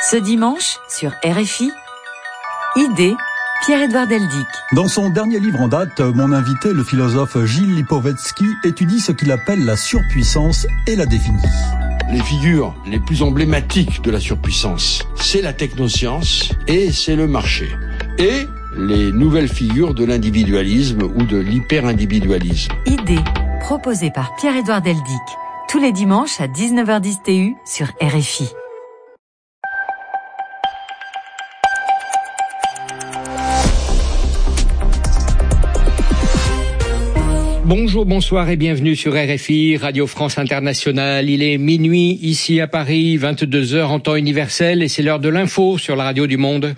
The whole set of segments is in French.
Ce dimanche, sur RFI, Idée, Pierre-Édouard Deldic. Dans son dernier livre en date, mon invité, le philosophe Gilles Lipovetsky, étudie ce qu'il appelle la surpuissance et la définit. Les figures les plus emblématiques de la surpuissance, c'est la technoscience et c'est le marché. Et les nouvelles figures de l'individualisme ou de l'hyper-individualisme. Idée, proposée par Pierre-Édouard Deldic, tous les dimanches à 19h10 TU sur RFI. Bonjour, bonsoir et bienvenue sur RFI, Radio France Internationale. Il est minuit ici à Paris, 22h en temps universel et c'est l'heure de l'info sur la radio du monde.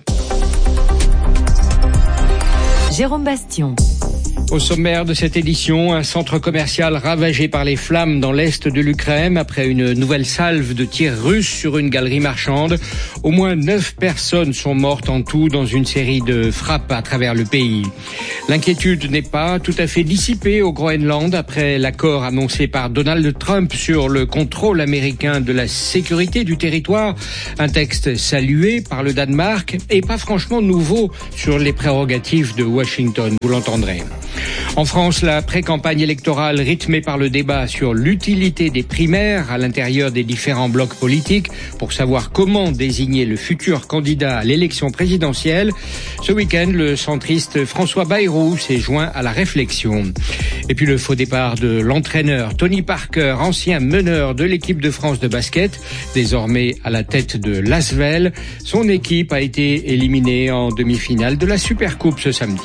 Jérôme Bastion. Au sommaire de cette édition, un centre commercial ravagé par les flammes dans l'est de l'Ukraine après une nouvelle salve de tirs russes sur une galerie marchande. Au moins 9 personnes sont mortes en tout dans une série de frappes à travers le pays. L'inquiétude n'est pas tout à fait dissipée au Groenland après l'accord annoncé par Donald Trump sur le contrôle américain de la sécurité du territoire. Un texte salué par le Danemark et pas franchement nouveau sur les prérogatives de Washington, vous l'entendrez. En France, la pré-campagne électorale rythmée par le débat sur l'utilité des primaires à l'intérieur des différents blocs politiques pour savoir comment désigner le futur candidat à l'élection présidentielle. Ce week-end, le centriste François Bayrou s'est joint à la réflexion. Et puis le faux départ de l'entraîneur Tony Parker, ancien meneur de l'équipe de France de basket, désormais à la tête de l'Asvel. Son équipe a été éliminée en demi-finale de la Supercoupe ce samedi.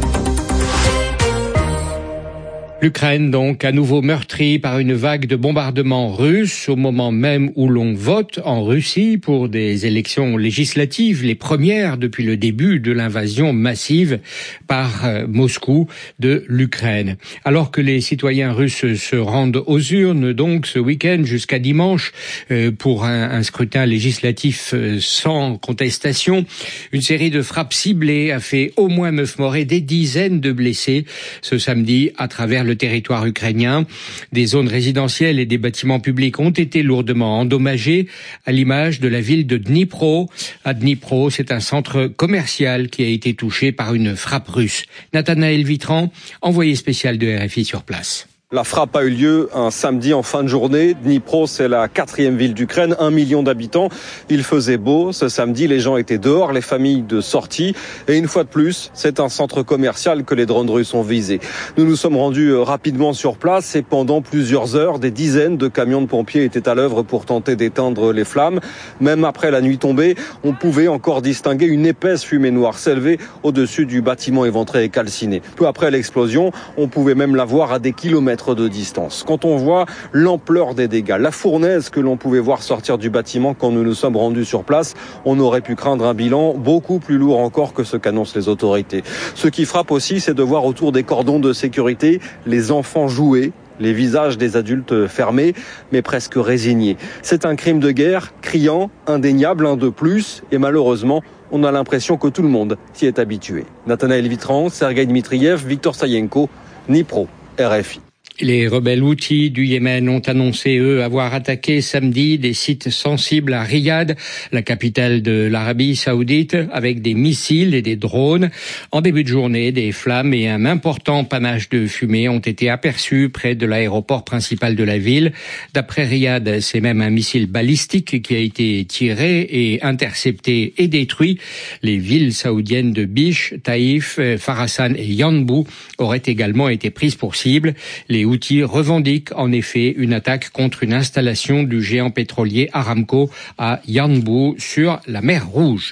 L'Ukraine, donc, à nouveau meurtrie par une vague de bombardements russes au moment même où l'on vote en Russie pour des élections législatives, les premières depuis le début de l'invasion massive par Moscou de l'Ukraine. Alors que les citoyens russes se rendent aux urnes, donc, ce week-end jusqu'à dimanche, pour un scrutin législatif sans contestation, une série de frappes ciblées a fait au moins 9 morts et des dizaines de blessés ce samedi à travers le territoire ukrainien. Des zones résidentielles et des bâtiments publics ont été lourdement endommagés, à l'image de la ville de Dnipro. À Dnipro, c'est un centre commercial qui a été touché par une frappe russe. Nathanaël Vitran, envoyé spécial de RFI sur place. La frappe a eu lieu un samedi en fin de journée. Dnipro, c'est la 4e ville d'Ukraine, 1 million d'habitants. Il faisait beau. Ce samedi, les gens étaient dehors, les familles de sortie. Et une fois de plus, c'est un centre commercial que les drones russes ont visé. Nous nous sommes rendus rapidement sur place et pendant plusieurs heures, des dizaines de camions de pompiers étaient à l'œuvre pour tenter d'éteindre les flammes. Même après la nuit tombée, on pouvait encore distinguer une épaisse fumée noire s'élever au-dessus du bâtiment éventré et calciné. Peu après l'explosion, on pouvait même la voir à des kilomètres de distance. Quand on voit l'ampleur des dégâts, la fournaise que l'on pouvait voir sortir du bâtiment quand nous nous sommes rendus sur place, on aurait pu craindre un bilan beaucoup plus lourd encore que ce qu'annoncent les autorités. Ce qui frappe aussi, c'est de voir autour des cordons de sécurité les enfants jouer, les visages des adultes fermés, mais presque résignés. C'est un crime de guerre criant, indéniable, un de plus, et malheureusement, on a l'impression que tout le monde s'y est habitué. Nathanaël Vitran, Sergueï Dmitriev, Victor Sayenko, Dnipro, RFI. Les rebelles Houthis du Yémen ont annoncé, eux, avoir attaqué samedi des sites sensibles à Riyad, la capitale de l'Arabie Saoudite, avec des missiles et des drones. En début de journée, des flammes et un important panache de fumée ont été aperçus près de l'aéroport principal de la ville. D'après Riyad, c'est même un missile balistique qui a été tiré et intercepté et détruit. Les villes saoudiennes de Bish, Taïf, Farasan et Yanbu auraient également été prises pour cible. Les Houthis revendiquent en effet une attaque contre une installation du géant pétrolier Aramco à Yanbu sur la mer Rouge.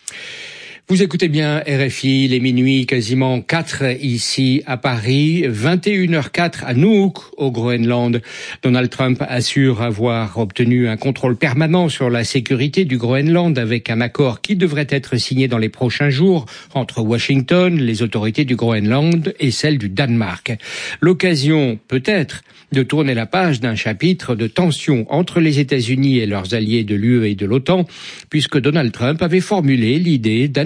Vous écoutez bien RFI, il est minuit quasiment 4 ici à Paris, 21h04 à Nuuk au Groenland. Donald Trump assure avoir obtenu un contrôle permanent sur la sécurité du Groenland avec un accord qui devrait être signé dans les prochains jours entre Washington, les autorités du Groenland et celles du Danemark. L'occasion peut-être de tourner la page d'un chapitre de tension entre les États-Unis et leurs alliés de l'UE et de l'OTAN, puisque Donald Trump avait formulé l'idée d'un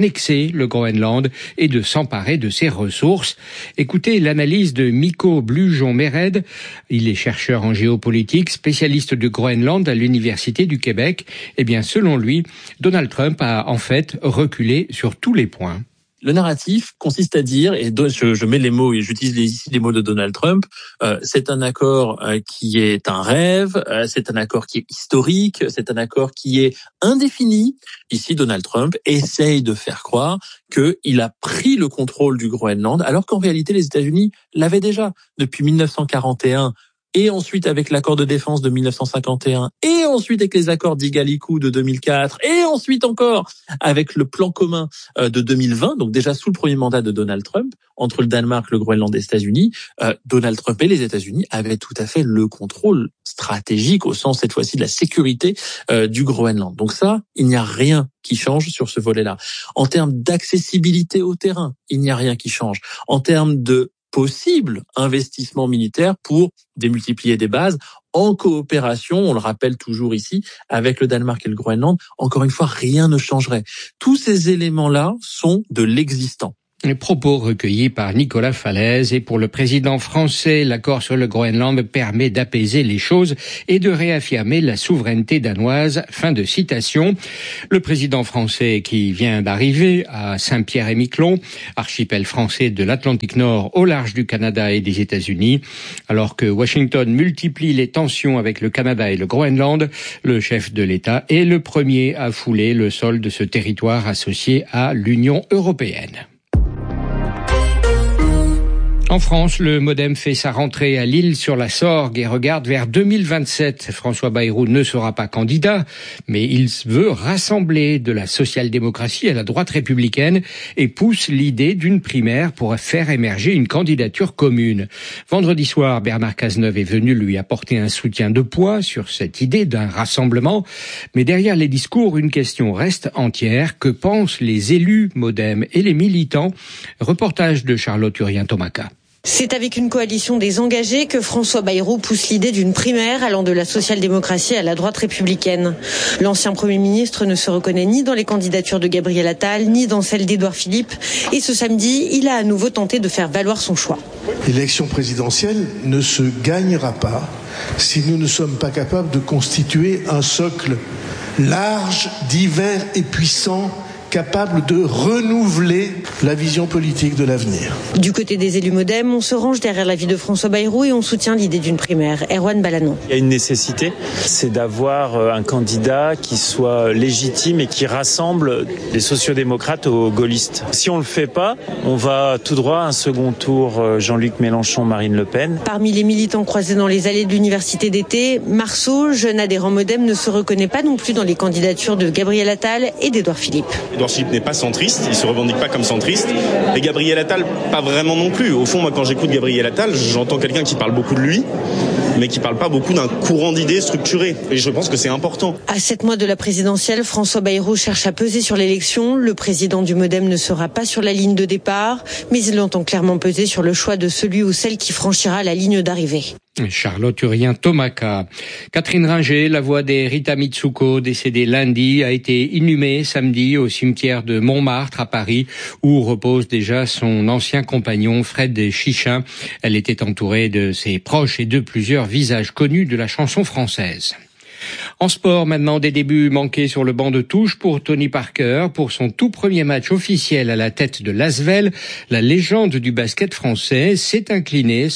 d'annexer le Groenland et de s'emparer de ses ressources. Écoutez l'analyse de Mikko Blujon-Mered. Il est chercheur en géopolitique, spécialiste du Groenland à l'Université du Québec. Eh bien, selon lui, Donald Trump a en fait reculé sur tous les points. Le narratif consiste à dire, et je mets les mots et j'utilise ici les mots de Donald Trump, c'est un accord qui est un rêve, c'est un accord qui est historique, c'est un accord qui est indéfini. Ici, Donald Trump essaye de faire croire qu'il a pris le contrôle du Groenland, alors qu'en réalité, les États-Unis l'avaient déjà depuis 1941. Et ensuite avec l'accord de défense de 1951, et ensuite avec les accords d'Igaliku de 2004, et ensuite encore avec le plan commun de 2020, donc déjà sous le premier mandat de Donald Trump, entre le Danemark, le Groenland et les États-Unis, Donald Trump et les États-Unis avaient tout à fait le contrôle stratégique, au sens cette fois-ci de la sécurité du Groenland. Donc ça, il n'y a rien qui change sur ce volet-là. En termes d'accessibilité au terrain, il n'y a rien qui change. En termes de possible investissement militaire pour démultiplier des bases en coopération, on le rappelle toujours ici, avec le Danemark et le Groenland. Encore une fois, rien ne changerait. Tous ces éléments-là sont de l'existant. Les propos recueillis par Nicolas Falaise. Et pour le président français, l'accord sur le Groenland permet d'apaiser les choses et de réaffirmer la souveraineté danoise. Fin de citation. Le président français qui vient d'arriver à Saint-Pierre-et-Miquelon, archipel français de l'Atlantique Nord au large du Canada et des États-Unis. Alors que Washington multiplie les tensions avec le Canada et le Groenland, le chef de l'État est le premier à fouler le sol de ce territoire associé à l'Union européenne. En France, le MoDem fait sa rentrée à L'Isle-sur-la-Sorgue et regarde vers 2027. François Bayrou ne sera pas candidat, mais il veut rassembler de la social-démocratie à la droite républicaine et pousse l'idée d'une primaire pour faire émerger une candidature commune. Vendredi soir, Bernard Cazeneuve est venu lui apporter un soutien de poids sur cette idée d'un rassemblement. Mais derrière les discours, une question reste entière. Que pensent les élus MoDem et les militants? Reportage de Charlotte Urien-Tomaka. C'est avec une coalition des engagés que François Bayrou pousse l'idée d'une primaire allant de la social-démocratie à la droite républicaine. L'ancien Premier ministre ne se reconnaît ni dans les candidatures de Gabriel Attal, ni dans celle d'Édouard Philippe. Et ce samedi, il a à nouveau tenté de faire valoir son choix. L'élection présidentielle ne se gagnera pas si nous ne sommes pas capables de constituer un socle large, divers et puissant, capable de renouveler la vision politique de l'avenir. Du côté des élus MoDem, on se range derrière l'avis de François Bayrou et on soutient l'idée d'une primaire. Erwan Balanon. Il y a une nécessité, c'est d'avoir un candidat qui soit légitime et qui rassemble les sociodémocrates aux gaullistes. Si on le fait pas, on va tout droit à un second tour Jean-Luc Mélenchon, Marine Le Pen. Parmi les militants croisés dans les allées de l'université d'été, Marceau, jeune adhérent MoDem, ne se reconnaît pas non plus dans les candidatures de Gabriel Attal et d'Édouard Philippe. Édouard Philippe n'est pas centriste, il se revendique pas comme centriste, et Gabriel Attal pas vraiment non plus. Au fond, moi quand j'écoute Gabriel Attal, j'entends quelqu'un qui parle beaucoup de lui, mais qui parle pas beaucoup d'un courant d'idées structuré. Et je pense que c'est important. À 7 mois de la présidentielle, François Bayrou cherche à peser sur l'élection. Le président du MoDem ne sera pas sur la ligne de départ, mais il entend clairement peser sur le choix de celui ou celle qui franchira la ligne d'arrivée. Charlotte Urien-Tomaka. Catherine Ringer, la voix des Rita Mitsuko, décédée lundi, a été inhumée samedi au cimetière de Montmartre à Paris, où repose déjà son ancien compagnon Fred Chichin. Elle était entourée de ses proches et de plusieurs visages connus de la chanson française. En sport, maintenant, des débuts manqués sur le banc de touche pour Tony Parker. Pour son tout premier match officiel à la tête de l'Asvel, la légende du basket français s'est inclinée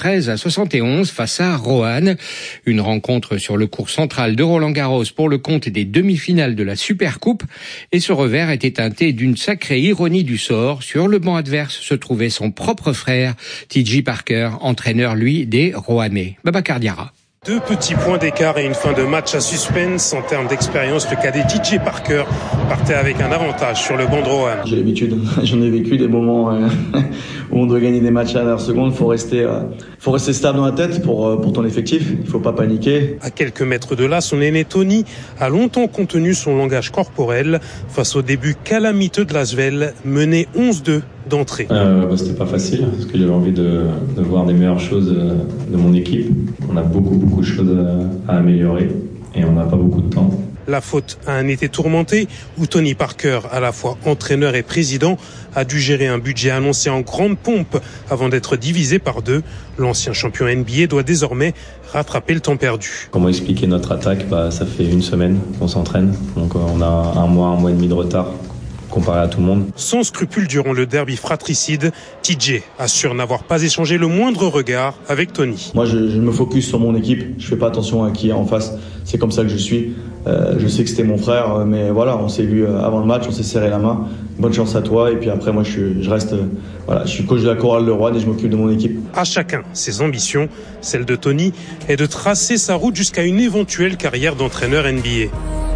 73-71 face à Roanne. Une rencontre sur le court central de Roland-Garros pour le compte des demi-finales de la Supercoupe. Et ce revers était teinté d'une sacrée ironie du sort. Sur le banc adverse se trouvait son propre frère, TJ Parker, entraîneur, lui, des Roannais. Babacar Diarra. 2 petits points d'écart et une fin de match à suspense. En termes d'expérience, le cadet TJ Parker partait avec un avantage sur le banc de Roanne. J'ai l'habitude, j'en ai vécu des moments où on doit gagner des matchs à la dernière seconde. Faut rester stable dans la tête pour ton effectif. Il faut pas paniquer. À quelques mètres de là, son aîné Tony a longtemps contenu son langage corporel face au début calamiteux de l'Asvel, mené 11-2 d'entrée. C'était pas facile parce que j'avais envie de voir des meilleures choses de mon équipe. On a beaucoup de choses à améliorer et on n'a pas beaucoup de temps. La faute à un été tourmenté où Tony Parker, à la fois entraîneur et président, a dû gérer un budget annoncé en grande pompe avant d'être divisé par deux. L'ancien champion NBA doit désormais rattraper le temps perdu. Comment expliquer notre attaque ? Ça fait une semaine qu'on s'entraîne, donc on a un mois et demi de retard comparé à tout le monde. Sans scrupule durant le derby fratricide, TJ assure n'avoir pas échangé le moindre regard avec Tony. Moi, je me focus sur mon équipe. Je fais pas attention à qui est en face. C'est comme ça que je suis. Je sais que c'était mon frère, mais voilà, on s'est vu avant le match, on s'est serré la main. Bonne chance à toi. Et puis après, moi, je reste, je suis coach de la chorale de Roanne et je m'occupe de mon équipe. À chacun ses ambitions. Celle de Tony est de tracer sa route jusqu'à une éventuelle carrière d'entraîneur NBA.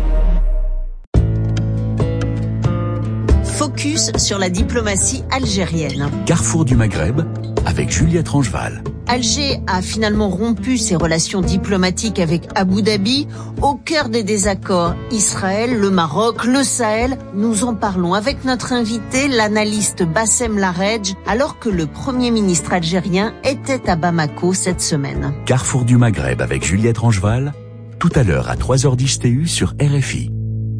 Focus sur la diplomatie algérienne. Carrefour du Maghreb avec Juliette Rangeval. Alger a finalement rompu ses relations diplomatiques avec Abu Dhabi. Au cœur des désaccords, Israël, le Maroc, le Sahel. Nous en parlons avec notre invité, l'analyste Bassem Laredj, alors que le Premier ministre algérien était à Bamako cette semaine. Carrefour du Maghreb avec Juliette Rangeval, tout à l'heure à 3h10 TU sur RFI.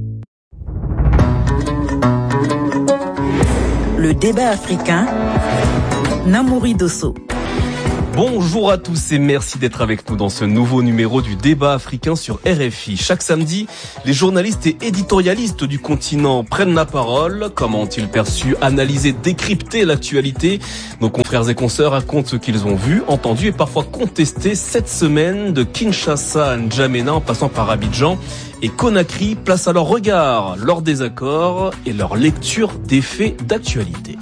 Le débat africain, Namouri Dosso. Bonjour à tous et merci d'être avec nous dans ce nouveau numéro du débat africain sur RFI. Chaque samedi, les journalistes et éditorialistes du continent prennent la parole. Comment ont-ils perçu, analysé, décrypté l'actualité ? Nos confrères et consoeurs racontent ce qu'ils ont vu, entendu et parfois contesté cette semaine de Kinshasa à N'Djamena en passant par Abidjan et Conakry. Place à leur regard, leurs désaccords et leur lecture des faits d'actualité.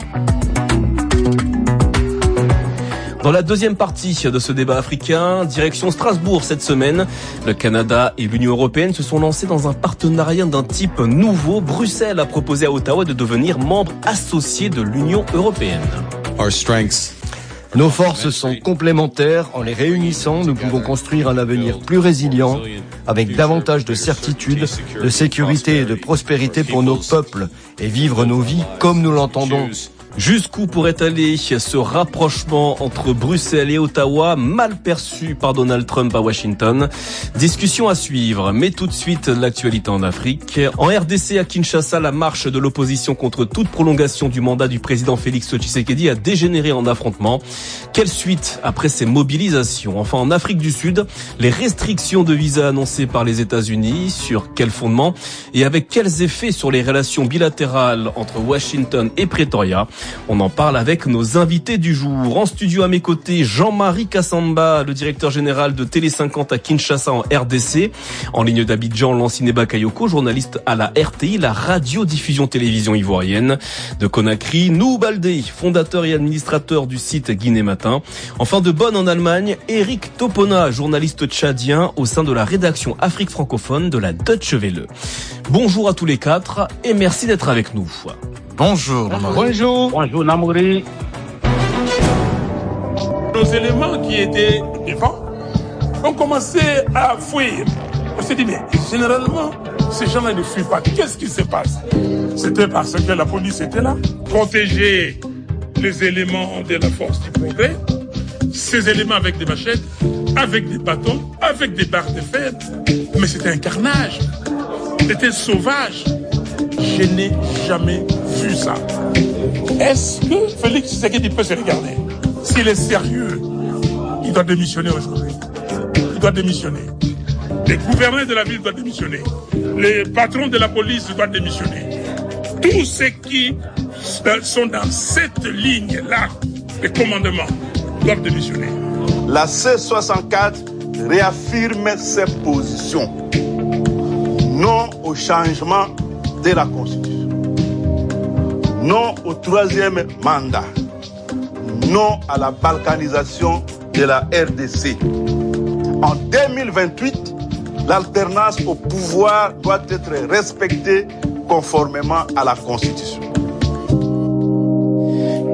Dans la deuxième partie de ce débat africain, direction Strasbourg cette semaine. Le Canada et l'Union européenne se sont lancés dans un partenariat d'un type nouveau. Bruxelles a proposé à Ottawa de devenir membre associé de l'Union européenne. Nos forces sont complémentaires. En les réunissant, nous pouvons construire un avenir plus résilient, avec davantage de certitude, de sécurité et de prospérité pour nos peuples, et vivre nos vies comme nous l'entendons. Jusqu'où pourrait aller ce rapprochement entre Bruxelles et Ottawa, mal perçu par Donald Trump à Washington? Discussion à suivre, mais tout de suite l'actualité en Afrique. En RDC à Kinshasa, la marche de l'opposition contre toute prolongation du mandat du président Félix Tshisekedi a dégénéré en affrontement. Quelle suite après ces mobilisations? Enfin, en Afrique du Sud, les restrictions de visa annoncées par les États-Unis, sur quel fondement et avec quels effets sur les relations bilatérales entre Washington et Pretoria? On en parle avec nos invités du jour. En studio à mes côtés, Jean-Marie Kassamba, le directeur général de Télé 50 à Kinshasa en RDC. En ligne d'Abidjan, Lanciné Bakayoko, journaliste à la RTI, la radio-diffusion télévision ivoirienne. De Conakry, Nou Baldé, fondateur et administrateur du site Guinée Matin. Enfin de Bonn en Allemagne, Eric Topona, journaliste tchadien au sein de la rédaction Afrique francophone de la Deutsche Welle. Bonjour à tous les quatre et merci d'être avec nous. Bonjour, Namouri. Bonjour. Bonjour, Namouri. Nos éléments qui étaient devant ont commencé à fuir. On s'est dit, mais généralement, ces gens-là ne fuient pas. Qu'est-ce qui se passe? C'était parce que la police était là, protéger les éléments de la force du progrès, ces éléments avec des machettes, avec des bâtons, avec des barres de fer. Mais c'était un carnage. C'était sauvage. Je n'ai jamais vu ça. Est-ce que Félix Tshisekedi peut se regarder? S'il est sérieux, il doit démissionner aujourd'hui. Il doit démissionner. Les gouverneurs de la ville doivent démissionner. Les patrons de la police doivent démissionner. Tous ceux qui sont dans cette ligne-là, les commandements, doivent démissionner. La C64 réaffirme ses positions. Non au changement de la Constitution. Non au troisième mandat. Non à la balkanisation de la RDC. En 2028, l'alternance au pouvoir doit être respectée conformément à la Constitution.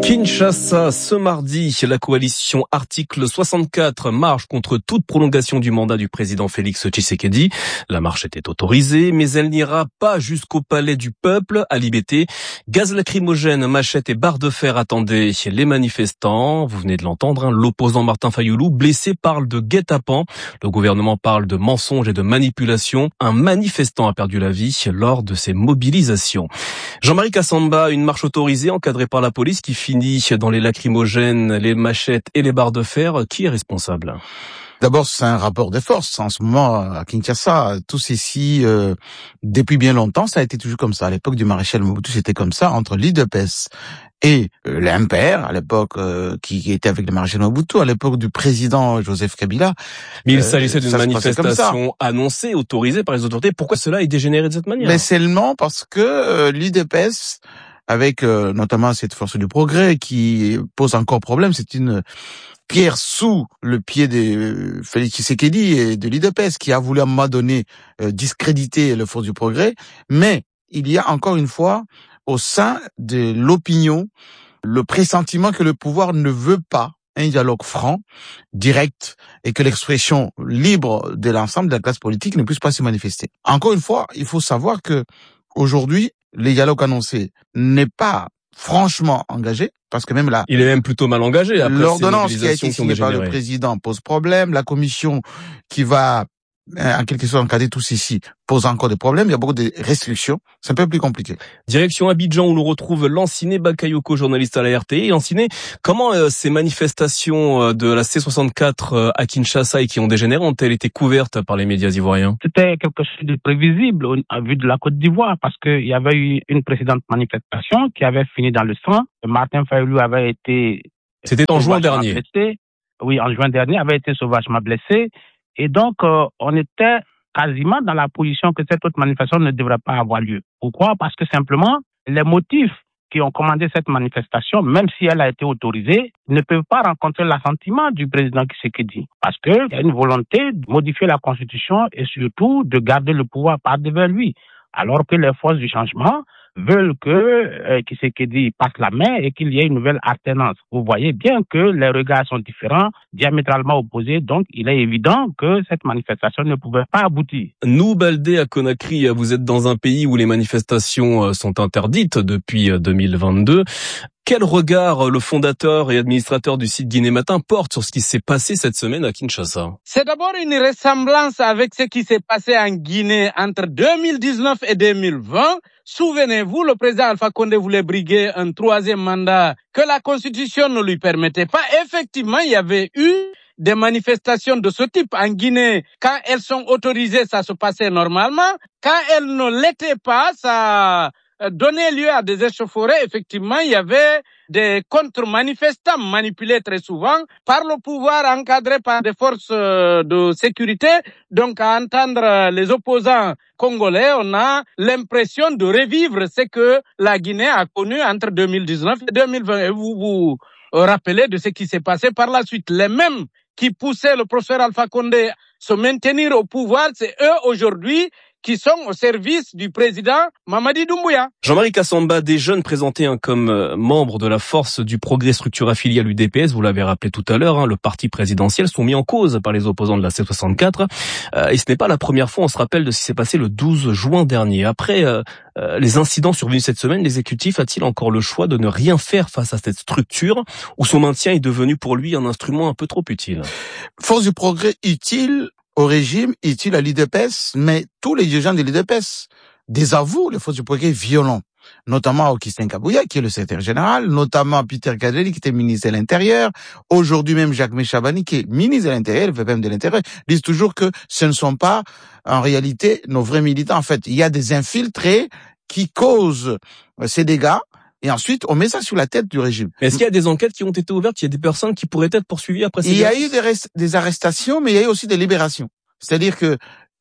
Kinshasa, ce mardi, la coalition Article 64 marche contre toute prolongation du mandat du président Félix Tshisekedi. La marche était autorisée, mais elle n'ira pas jusqu'au palais du peuple, à Libété. Gaz lacrymogène, machettes et barres de fer attendaient les manifestants. Vous venez de l'entendre, l'opposant Martin Fayoulou, blessé, parle de guet-apens. Le gouvernement parle de mensonges et de manipulations. Un manifestant a perdu la vie lors de ces mobilisations. Jean-Marie Kassamba, une marche autorisée encadrée par la police qui finit dans les lacrymogènes, les machettes et les barres de fer. Qui est responsable ? D'abord, c'est un rapport de force. En ce moment, à Kinshasa, tout ceci, depuis bien longtemps, ça a été toujours comme ça. À l'époque du maréchal Mobutu, c'était comme ça, entre l'UDPS et l'MPR, à l'époque, qui était avec le maréchal Mobutu, à l'époque du président Joseph Kabila. Mais il s'agissait d'une manifestation annoncée, autorisée par les autorités. Pourquoi cela est dégénéré de cette manière ? Mais seulement parce que l'UDPS, avec notamment cette force du progrès qui pose encore problème, c'est une pierre sous le pied de Félix Tshisekedi et de l'UDPS qui a voulu à un moment donné discréditer le force du progrès. Mais il y a encore une fois au sein de l'opinion le pressentiment que le pouvoir ne veut pas un dialogue franc, direct, et que l'expression libre de l'ensemble de la classe politique ne puisse pas se manifester. Encore une fois, il faut savoir que aujourd'hui, le dialogue annoncé n'est pas franchement engagé, parce que même là... Il est même plutôt mal engagé. Après l'ordonnance qui a été signée par le président pose problème, la commission qui va en quelque sorte encadrer tout ceci pose encore des problèmes, il y a beaucoup de restrictions, c'est un peu plus compliqué. Direction Abidjan où l'on retrouve Lanciné Bakayoko, journaliste à la RTI. Lanciné, comment ces manifestations de la C64 à Kinshasa et qui ont dégénéré ont-elles été couvertes par les médias ivoiriens ? C'était quelque chose de prévisible à vue de la Côte d'Ivoire parce qu'il y avait eu une précédente manifestation qui avait fini dans le sang. Martin Fayoulou avait été... C'était en juin dernier. Blessé. Oui, en juin dernier, avait été sauvagement blessé. Et donc, on était quasiment dans la position que cette autre manifestation ne devrait pas avoir lieu. Pourquoi ? Parce que simplement, les motifs qui ont commandé cette manifestation, même si elle a été autorisée, ne peuvent pas rencontrer l'assentiment du président Tshisekedi. Parce qu'il y a une volonté de modifier la Constitution et surtout de garder le pouvoir par devant lui. Alors que les forces du changement veulent que Tshisekedi passe la main et qu'il y ait une nouvelle alternance. Vous voyez bien que les regards sont différents, diamétralement opposés, donc il est évident que cette manifestation ne pouvait pas aboutir. Nous, Baldé, à Conakry, vous êtes dans un pays où les manifestations sont interdites depuis 2022. Quel regard le fondateur et administrateur du site Guinée Matin porte sur ce qui s'est passé cette semaine à Kinshasa ? C'est d'abord une ressemblance avec ce qui s'est passé en Guinée entre 2019 et 2020. Souvenez-vous, le président Alpha Condé voulait briguer un troisième mandat que la Constitution ne lui permettait pas. Effectivement, il y avait eu des manifestations de ce type en Guinée. Quand elles sont autorisées, ça se passait normalement. Quand elles ne l'étaient pas, ça donnait lieu à des échauffourées. Effectivement, il y avait des contre-manifestants manipulés très souvent par le pouvoir, encadré par des forces de sécurité. Donc, à entendre les opposants congolais, on a l'impression de revivre ce que la Guinée a connu entre 2019 et 2020. Et vous vous rappelez de ce qui s'est passé par la suite. Les mêmes qui poussaient le professeur Alpha Condé se maintenir au pouvoir, c'est eux aujourd'hui qui sont au service du président Mamadi Doumbouya. Jean-Marie Kassamba, des jeunes présentés comme membres de la force du progrès, structure affiliée à l'UDPS, vous l'avez rappelé tout à l'heure, le parti présidentiel, sont mis en cause par les opposants de la C64. Et ce n'est pas la première fois, on se rappelle de ce qui s'est passé le 12 juin dernier. Après les incidents survenus cette semaine, l'exécutif a-t-il encore le choix de ne rien faire face à cette structure ou son maintien est devenu pour lui un instrument un peu trop utile ? Force du progrès utile au régime, utile à l'UDPS, mais tous les dirigeants de l'UDPS désavouent les forces du progrès violents, notamment Augustin Kabouya, qui est le secrétaire général, notamment Peter Kadeli, qui était ministre de l'Intérieur, aujourd'hui même Jacques Méchabani, qui est ministre de l'Intérieur, le VPM de l'Intérieur, disent toujours que ce ne sont pas, en réalité, nos vrais militants. En fait, il y a des infiltrés qui causent ces dégâts, et ensuite, on met ça sur la tête du régime. Est-ce qu'il y a des enquêtes qui ont été ouvertes? Il y a des personnes qui pourraient être poursuivies après ces Il y a eu des arrestations, mais il y a eu aussi des libérations. C'est-à-dire que,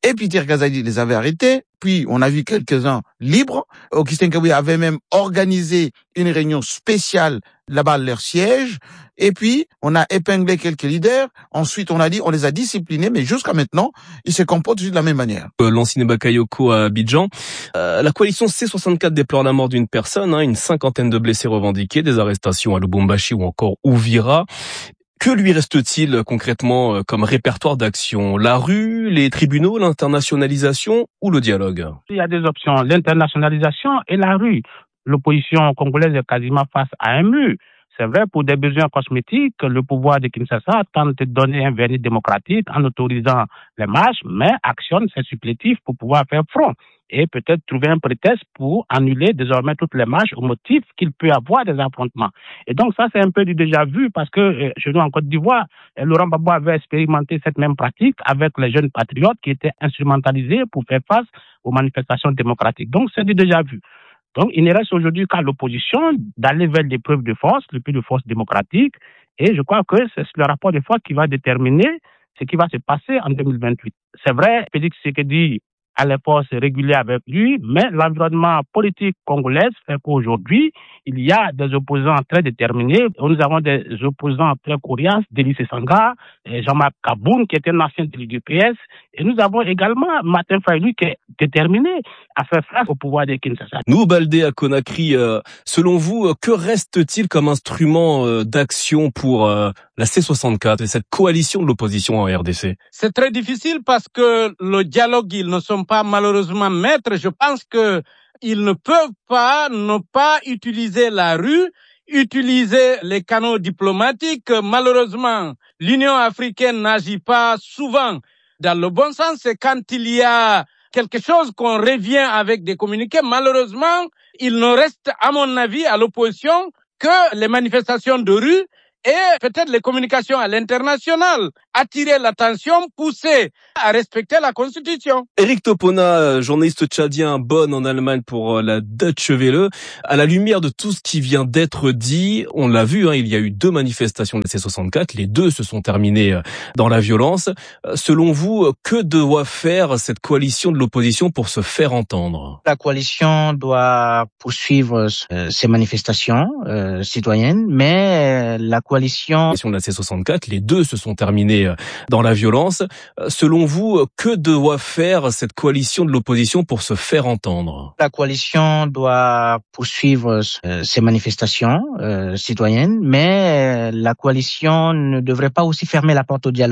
et Peter Kazadi les avait arrêtés. Puis on a vu quelques-uns libres. Augustin Kaboué avait même organisé une réunion spéciale là-bas à leur siège. Et puis on a épinglé quelques leaders. Ensuite on a dit on les a disciplinés, mais jusqu'à maintenant ils se comportent de la même manière. Lancine Bakayoko à Abidjan. La coalition C64 déplore la mort d'une personne, une 50aine de blessés revendiqués, des arrestations à Lubumbashi ou encore Uvira. Que lui reste-t-il concrètement comme répertoire d'action? La rue, les tribunaux, l'internationalisation ou le dialogue? Il y a des options, l'internationalisation et la rue. L'opposition congolaise est quasiment face à un mur. C'est vrai, pour des besoins cosmétiques, le pouvoir de Kinshasa tente de donner un vernis démocratique en autorisant les marches, mais actionne ses supplétifs pour pouvoir faire front et peut-être trouver un prétexte pour annuler désormais toutes les marches au motif qu'il peut y avoir des affrontements. Et donc ça, c'est un peu du déjà vu parce que chez nous en Côte d'Ivoire, Laurent Gbagbo avait expérimenté cette même pratique avec les jeunes patriotes qui étaient instrumentalisés pour faire face aux manifestations démocratiques. Donc c'est du déjà vu. Donc, il ne reste aujourd'hui qu'à l'opposition d'aller vers des preuves de force, les preuves de force démocratique. Et je crois que c'est le rapport de force qui va déterminer ce qui va se passer en 2028. C'est vrai, Félix Tshisekedi a les forces régulières avec lui, mais l'environnement politique congolais fait qu'aujourd'hui, il y a des opposants très déterminés. Nous avons des opposants très coriaces, Denis Sanga, Jean-Marc Kaboun, qui était un ancien délégué du PS. Et nous avons également Martin Fayulu, qui est déterminé à faire face au pouvoir de Kinshasa. Nous, Baldé à Conakry, selon vous, que reste-t-il comme instrument d'action pour la C64 et cette coalition de l'opposition en RDC? C'est très difficile parce que le dialogue, ils ne sont pas malheureusement maîtres. Je pense que ils ne peuvent pas ne pas utiliser la rue, utiliser les canaux diplomatiques. Malheureusement, l'Union africaine n'agit pas souvent dans le bon sens. C'est quand il y a quelque chose qu'on revient avec des communiqués. Malheureusement, il ne reste, à mon avis, à l'opposition que les manifestations de rue et peut-être les communications à l'international, attirer l'attention, pousser à respecter la Constitution. Éric Topona, journaliste tchadien, Bonn en Allemagne pour la Deutsche Welle. À la lumière de tout ce qui vient d'être dit, on l'a vu, il y a eu 2 manifestations de la C64, les 2 se sont terminées dans la violence. Selon vous, que doit faire cette coalition de l'opposition pour se faire entendre? La coalition doit poursuivre ces manifestations citoyennes, mais la coalition de la C64, les 2 se sont terminés dans la violence. Selon vous, que doit faire cette coalition de l'opposition pour se faire entendre? La coalition doit poursuivre ces manifestations citoyennes, mais la coalition ne devrait pas aussi fermer la porte au dialogue.